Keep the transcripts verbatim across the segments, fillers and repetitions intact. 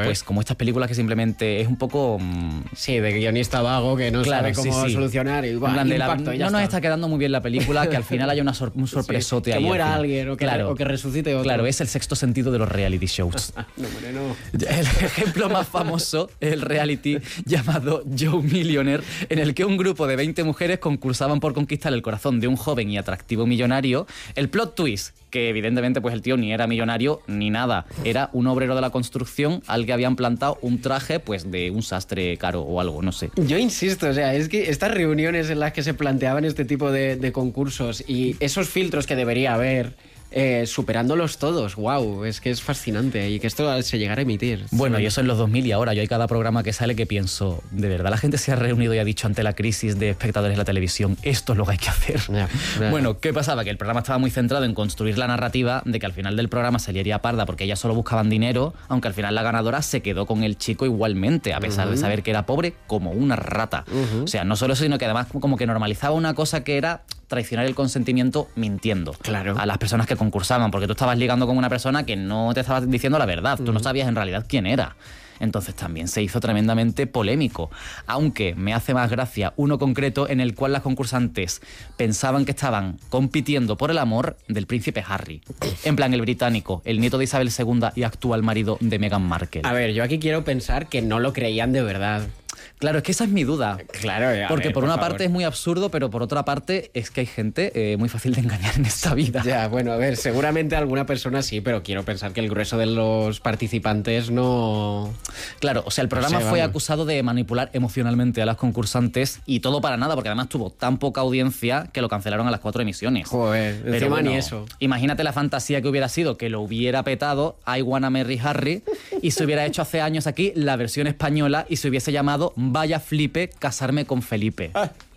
pues como estas películas que simplemente es un poco... Mmm, sí, de guionista vago que no claro, sabe cómo sí, sí. solucionar y va, plan de impacto, la, y ya no está. nos está quedando muy bien la película, que al final haya una sor, un sorpresote sí, ahí. Que muera alguien o que, claro, o que resucite otro. Claro, es el sexto sentido de los reality shows. no, hombre, no. El ejemplo más famoso es el reality llamado Joe Millionaire, en el que un grupo de veinte mujeres concursaban por conquistar el corazón de un joven y atractivo millonario. El plot twist, que evidentemente pues el tío ni era millonario ni nada, era un obrero de la construcción al que habían plantado un traje pues de un sastre caro o algo, no sé. Yo insisto, o sea, es que estas reuniones en las que se planteaban este tipo de, de concursos y esos filtros que debería haber, eh, superándolos todos, wow, es que es fascinante y que esto se llegara a emitir. Bueno, y eso en los dos mil y ahora yo hay cada programa que sale que pienso, de verdad la gente se ha reunido y ha dicho ante la crisis de espectadores de la televisión, esto es lo que hay que hacer. Ya, ya. Bueno, ¿qué pasaba? Que el programa estaba muy centrado en construir la narrativa de que al final del programa se liaría parda porque ellas solo buscaban dinero, aunque al final la ganadora se quedó con el chico igualmente, a pesar uh-huh. de saber que era pobre como una rata. Uh-huh. O sea, no solo eso, sino que además como que normalizaba una cosa que era traicionar el consentimiento mintiendo claro. a las personas que concursaban, porque tú estabas ligando con una persona que no te estaba diciendo la verdad, uh-huh. tú no sabías en realidad quién era. Entonces también se hizo tremendamente polémico, aunque me hace más gracia uno concreto en el cual las concursantes pensaban que estaban compitiendo por el amor del príncipe Harry, en plan el británico, el nieto de Isabel segunda y actual marido de Meghan Markle. A ver, yo aquí quiero pensar que no lo creían de verdad. Claro, es que esa es mi duda. Claro, a porque ver, por, por una favor. parte es muy absurdo, pero por otra parte es que hay gente eh, muy fácil de engañar en esta vida. Ya, bueno, a ver, seguramente alguna persona sí, pero quiero pensar que el grueso de los participantes no... Claro, o sea, el programa no sé, fue vamos. acusado de manipular emocionalmente a las concursantes y todo para nada, porque además tuvo tan poca audiencia que lo cancelaron a las cuatro emisiones. Joder, pero encima bueno, ni eso. Imagínate la fantasía que hubiera sido que lo hubiera petado I Wanna Marry Harry y se hubiera hecho hace años aquí la versión española y se hubiese llamado Vaya Flipe, casarme con Felipe.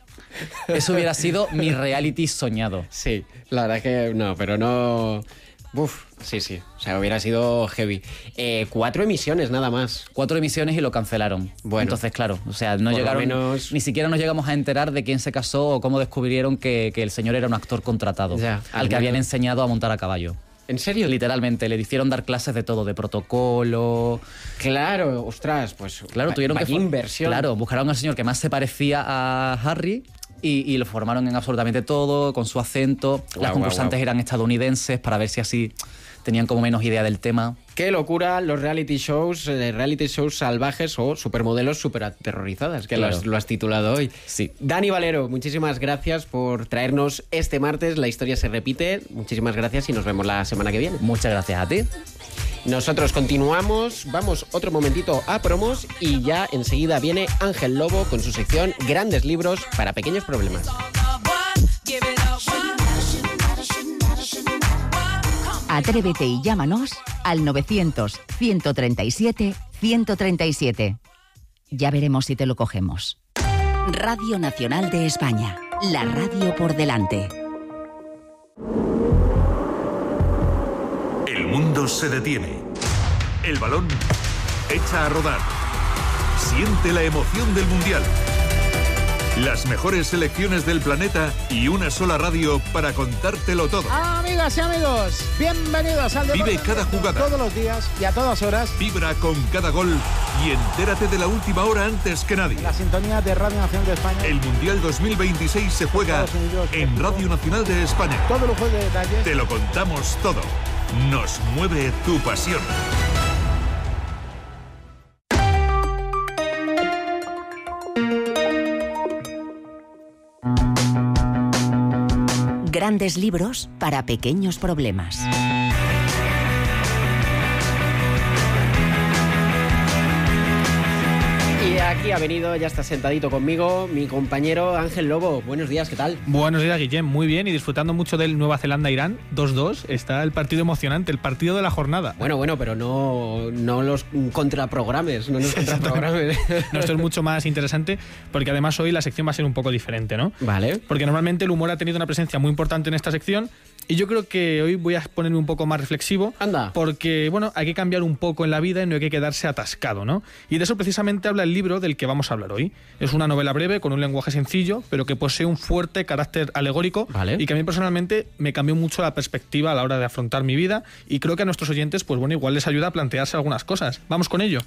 Eso hubiera sido mi reality soñado. Sí, la verdad que no, pero no... Uf, sí, sí, o sea, hubiera sido heavy. Eh, cuatro emisiones nada más. Cuatro emisiones y lo cancelaron. Bueno. Entonces, claro, o sea, no Por llegaron... lo menos- Ni siquiera nos llegamos a enterar de quién se casó o cómo descubrieron que, que el señor era un actor contratado. Ya, al al que habían menos- enseñado a montar a caballo. ¿En serio? Literalmente, le hicieron dar clases de todo, de protocolo... Claro, ostras, pues... Claro, tuvieron vaya que... for- inversión. Claro, buscaron al señor que más se parecía a Harry y, y lo formaron en absolutamente todo, con su acento. Guau, Las guau, concursantes guau. eran estadounidenses para ver si así tenían como menos idea del tema. Qué locura los reality shows, eh, reality shows salvajes o supermodelos super aterrorizadas, que Claro. lo, has, lo has titulado hoy. Sí. Dani Valero, muchísimas gracias por traernos este martes. La historia se repite. Muchísimas gracias y nos vemos la semana que viene. Muchas gracias a ti. Nosotros continuamos, vamos otro momentito a promos y ya enseguida viene Ángel Lobo con su sección Grandes Libros para Pequeños Problemas. Atrévete y llámanos al novecientos, ciento treinta y siete, ciento treinta y siete. Ya veremos si te lo cogemos. Radio Nacional de España. La radio por delante. El mundo se detiene. El balón echa a rodar. Siente la emoción del Mundial. Las mejores selecciones del planeta y una sola radio para contártelo todo. Amigas y amigos, bienvenidos al Vive Deporte cada en Directo, jugada. todos los días y a todas horas Vibra con cada gol y entérate de la última hora antes que nadie. en la sintonía de Radio Nacional de España. El Mundial dos mil veintiséis se juega Estados Unidos, en México. Radio Nacional de España. Todo lujo de detalles. Te lo contamos todo. Nos mueve tu pasión. Grandes libros para pequeños problemas. Y aquí ha venido, ya está sentadito conmigo, mi compañero Ángel Lobo. Buenos días, ¿qué tal? Buenos días, Guillem. Muy bien y disfrutando mucho del Nueva Zelanda-Irán dos dos. Está el partido emocionante, el partido de la jornada. Bueno, bueno, pero no, no los contraprogrames, no nos contraprogrames. No, esto es mucho más interesante porque además hoy la sección va a ser un poco diferente, ¿no? Vale. Porque normalmente el humor ha tenido una presencia muy importante en esta sección y yo creo que hoy voy a ponerme un poco más reflexivo. Anda. Porque, bueno, hay que cambiar un poco en la vida y no hay que quedarse atascado, ¿no? Y de eso precisamente habla el libro del que vamos a hablar hoy. Es una novela breve con un lenguaje sencillo, pero que posee un fuerte carácter alegórico. Vale. Y que a mí personalmente me cambió mucho la perspectiva a la hora de afrontar mi vida y creo que a nuestros oyentes, pues bueno, igual les ayuda a plantearse algunas cosas. Vamos con ello.